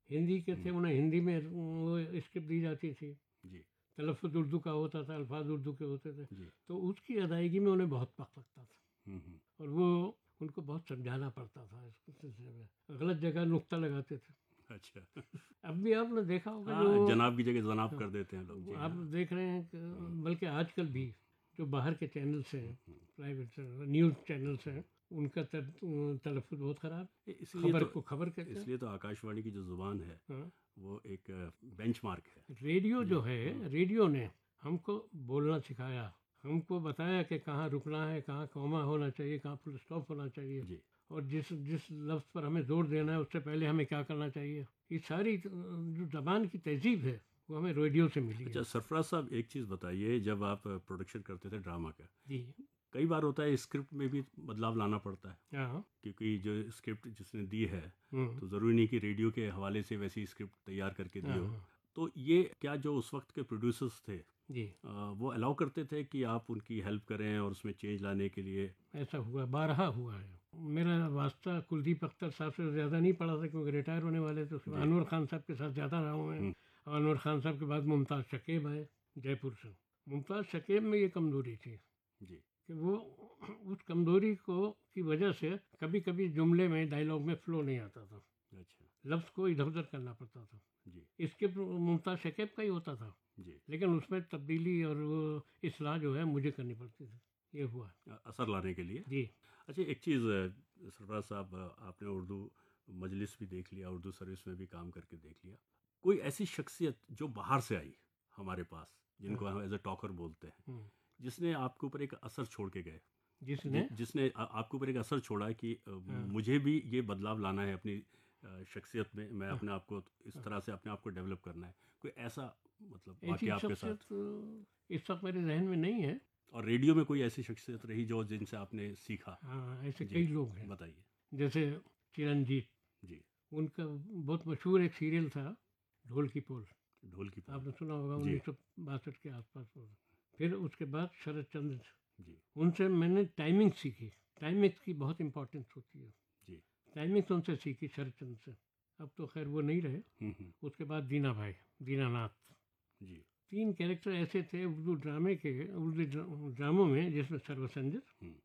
हिंदी के थे, उन्हें हिंदी में वो स्क्रिप्ट दी जाती थी जी तलफ़्फ़ुज़ उर्दू का होता था, अल्फाज उर्दू के होते थे, जी। तो उसकी अदायगी में उन्हें बहुत वक्त लगता था और वो उनको बहुत समझाना पड़ता था इस सिलसिले में, गलत जगह नुक्ता लगाते थे। अच्छा। अब भी आपने देखा होगा हाँ, जो जनाब की जगह जनाब कर देते हैं लोग। जी आप हाँ। देख रहे हैं कि बल्कि आजकल भी जो बाहर के चैनल्स हैं, प्राइवेट न्यूज़ चैनल्स हैं, उनका तलफ़्फ़ुज़ बहुत ख़राब, इसलिए खबर तो को खबर कहते हैं। इसलिए तो आकाशवाणी की जो ज़ुबान है हाँ, वो एक बेंचमार्क है। रेडियो जी। जो है, रेडियो ने हमको बोलना सिखाया, हमको बताया कि कहाँ रुकना है, कहाँ कॉमा होना चाहिए, कहाँ फुल स्टॉप होना चाहिए, जी। और जिस जिस लफ्ज़ पर हमें जोर देना है उससे पहले हमें क्या करना चाहिए। ये सारी जो ज़बान की तहज़ीब है वो हमें रेडियो से मिली अच्छा है। सरफराज साहब, एक चीज़ बताइए, जब आप प्रोडक्शन करते थे ड्रामा का, जी कई बार होता है स्क्रिप्ट में भी बदलाव लाना पड़ता है, हाँ। क्योंकि जो स्क्रिप्ट जिसने दी है हम्म, तो ज़रूरी नहीं कि रेडियो के हवाले से वैसी स्क्रिप्ट तैयार करके दी हाँ हो। हाँ तो ये क्या जो उस वक्त के प्रोड्यूसर्स थे जी, वो अलाउ करते थे कि आप उनकी हेल्प करें और उसमें चेंज लाने के लिए? ऐसा हुआ, बारहा हुआ है। मेरा वास्ता कुलदीप अख्तर साहब से ज़्यादा नहीं पड़ा था क्योंकि रिटायर होने वाले थे, उसके बाद जी। अनवर खान साहब के साथ ज़्यादा रहा हूँ मैं। और अनवर खान साहब के बाद मुमताज़ शकीब आए जयपुर से। मुमताज़ शकीब में ये कमज़ोरी थी जी। कि वो उस कमज़ोरी को की वजह से कभी कभी जुमले में, डायलॉग में फ़्लो नहीं आता था, अच्छा। लफ्ज़ को इधर उधर करना पड़ता था। जी। इसके मुमताज़ शकीब का ही होता था, जी। लेकिन उसमें तब्दीली और वो इस्लाह जो है मुझे करनी पड़ती थी। ये हुआ। असर लाने के लिए। जी अच्छा एक चीज़ सरफराज साहब, आपने उर्दू मजलिस भी देख लिया, उर्दू सर्विस में भी काम करके देख लिया, कोई ऐसी शख्सियत जो बाहर से आई हमारे पास, जिनको हम एज ए टॉकर बोलते हैं, हम्म। जिसने आपके ऊपर एक असर छोड़ के गए, जिसने जिसने आपके ऊपर एक असर छोड़ा कि हाँ, मुझे भी ये बदलाव लाना है अपनी शख्सियत में, मैं हाँ, अपने आप को इस तरह से अपने आप को डेवलप करना है, कोई ऐसा मतलब ऐसी वाकया आपके शख्सियत साथ? इस वक्त मेरे जहन में नहीं है। और रेडियो में कोई ऐसी शख्सियत रही जो जिनसे आपने सीखा? हाँ, ऐसे जी कई लोग हैं, बताइए। जैसे चिरंजीत। जी। उनका बहुत मशहूर एक सीरियल था, ढोल की पोल। ढोल की पौल। आपने सुना होगा, जी। 1962 के आसपास वो। फिर उसके बाद शरद चंद्र, जी। उनसे मैंने टाइमिंग सीखी। टाइमिंग की बहुत इंपॉर्टेंस होती है, जी। टाइमिंग उनसे सीखी शरद चंद्र से। अब तो खैर वो नहीं रहे। उसके बाद दीना भाई, दीनानाथ। जी। 3 कैरेक्टर ऐसे थे उर्दू ड्रामे के, उर्दू ड्रामों में, जिसमें सर्वसंजर,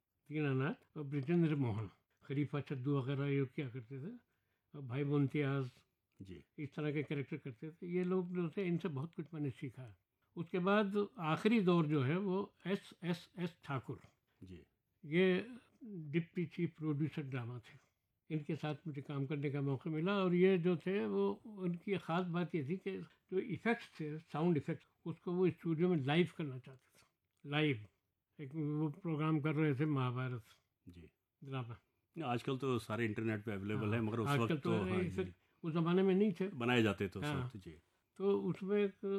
दीनानाथ और ब्रिजेंद्र मोहन, खलीफा चद्दू वगैरह ये क्या करते थे, और भाई मुमतियाज, जी। इस तरह के कैरेक्टर करते थे। ये लोग जो थे, इनसे बहुत कुछ मैंने सीखा है। उसके बाद आखिरी दौर जो है वो एस ठाकुर, जी। ये डिप्टी चीफ प्रोड्यूसर ड्रामा थे। इनके साथ मुझे काम करने का मौका मिला, और ये जो थे वो, उनकी ख़ास बात ये थी कि जो इफ़ेक्ट्स थे, साउंड इफ़ेक्ट्स, उसको वो स्टूडियो में लाइव करना चाहते थे। लाइव एक वो प्रोग्राम कर रहे थे, महाभारत जी। ड्रामा। आजकल तो सारे इंटरनेट पे अवेलेबल है, हाँ, मगर उस आजकल वक्त तो तो हाँ जी, इफ़ेक्ट उस ज़माने में नहीं थे। बनाए जाते थे उस हाँ, वक्त। जी। तो उसमें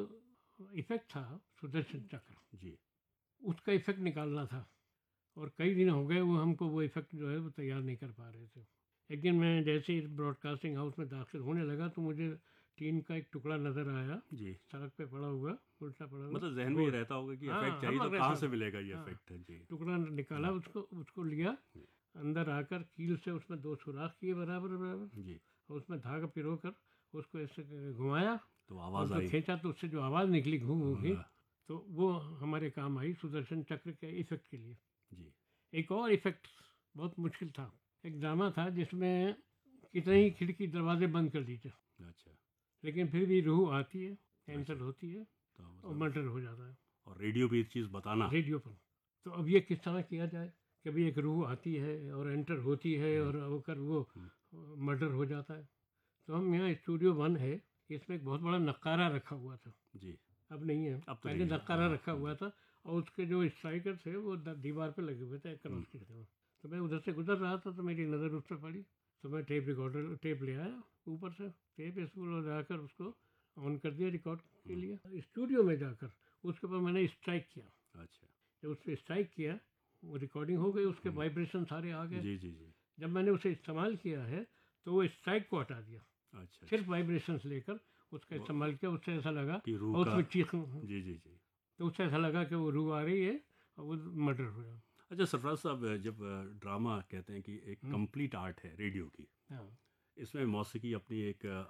एक इफ़ेक्ट था, सुदर्शन चक्र, जी। उसका इफ़ेक्ट निकालना था, और कई दिन हो गए वो हमको वो इफ़ेक्ट जो है वो तैयार नहीं कर पा रहे थे। एक दिन मैं जैसे ही ब्रॉडकास्टिंग हाउस में दाखिल होने लगा तो मुझे टीन का एक टुकड़ा नज़र आया, जी। सड़क पे पड़ा हुआ, उल्टा पड़ा हुआ, मतलब जहन में ये रोड। रहता होगा कि इफेक्ट हाँ, हर चाहिए तो वक्त कहाँ रहता से था। मिलेगा ये हाँ, इफेक्ट? जी। टुकड़ा निकाला, उसको उसको लिया, अंदर आकर कील से उसमें 2 सुराख किए बराबर बराबर, जी। और उसमें धागा पिरो कर उसको ऐसे घुमाया, तो और आवाज़ उसको आई। खींचा तो उससे जो आवाज़ निकली घू घू की, हाँ, तो वो हमारे काम आई सुदर्शन चक्र के इफ़ेक्ट के लिए। जी। एक और इफ़ेक्ट बहुत मुश्किल था। एक ड्रामा था जिसमें कितने ही खिड़की दरवाजे बंद कर दीजिए, अच्छा। लेकिन फिर भी रूह आती है, एंटर अच्छा। होती है, तो और मतलब मर्डर हो जाता है और रेडियो पे एक चीज़ बताना। रेडियो पर। तो अब ये किस तरह किया जाए, कभी एक रूह आती है और एंटर होती है और होकर वो मर्डर हो जाता है। तो हम यहाँ स्टूडियो 1 है, इसमें एक बहुत बड़ा नक्कारा रखा हुआ था, जी। अब नहीं है, अब तो पहले नहीं है। नक्कारा हाँ रखा हुआ जी। था, और उसके जो स्ट्राइकर थे वो दीवार पे लगे हुए थे क्रॉस की तरह। तो मैं उधर से गुजर रहा था तो मेरी नज़र उस पर पड़ी, तो मैं टेप रिकॉर्डर टेप ले आया ऊपर से, टेप स्पूल जाकर उसको ऑन कर दिया रिकॉर्ड के लिए। स्टूडियो में जाकर उसके ऊपर मैंने स्ट्राइक किया। अच्छा। जब उस पर स्ट्राइक किया, वो रिकॉर्डिंग हो गई, उसके वाइब्रेशन सारे आ गए। जी। जी। जी। जब मैंने उसे इस्तेमाल किया है तो वो स्ट्राइक को हटा दिया, अच्छा। सिर्फ अच्छा। वाइब्रेशंस लेकर उसका इस्तेमाल किया। उससे ऐसा लगा, कि रूह और का। उसमें चीख, जी। जी। जी। तो उससे ऐसा लगा कि वो रूह आ रही है और वो मर्डर हुआ। अच्छा सरफराज साहब, जब ड्रामा कहते हैं कि एक कंप्लीट आर्ट है रेडियो की, हाँ इसमें मौसीकी अपनी एक